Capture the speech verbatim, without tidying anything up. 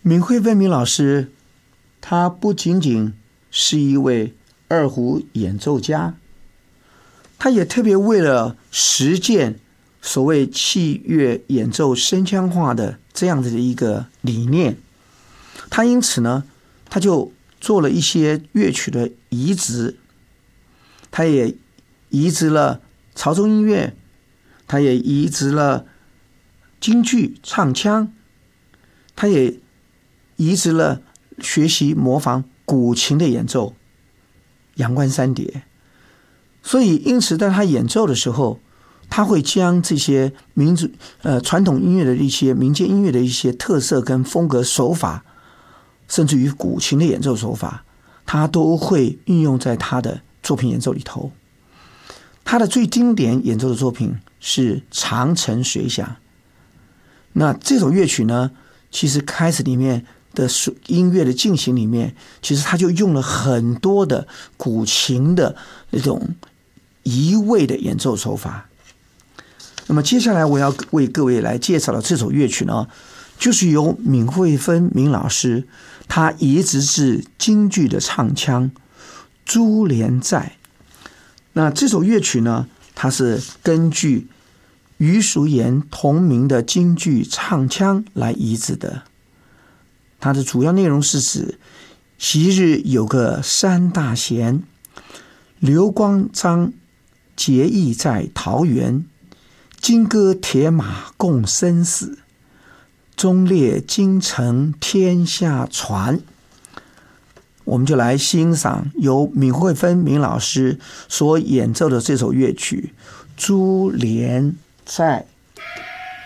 闵惠芬闵老师，他不仅仅是一位二胡演奏家，他也特别为了实践所谓器乐演奏声腔化的这样的一个理念，他因此呢，他就做了一些乐曲的移植，他也移植了潮州音乐，他也移植了京剧唱腔，他也移植了学习模仿古琴的演奏，阳关三叠。所以因此在他演奏的时候，他会将这些民族呃传统音乐的一些民间音乐的一些特色跟风格手法，甚至于古琴的演奏手法，他都会运用在他的作品演奏里头。他的最经典演奏的作品是《长城随响》。那这首乐曲呢，其实开始里面的音乐的进行里面，其实他就用了很多的古琴的那种移位的演奏手法。那么接下来我要为各位来介绍的这首乐曲呢，就是由闵惠芬闵老师他移植自京剧的唱腔《珠帘在》。那这首乐曲呢，它是根据余淑妍同名的京剧唱腔来移植的。它的主要内容是指昔日有个三大贤，刘光章结义在桃园，金戈铁马共生死，忠烈京城天下传。我们就来欣赏由闵惠芬闵老师所演奏的这首乐曲《珠帘在》。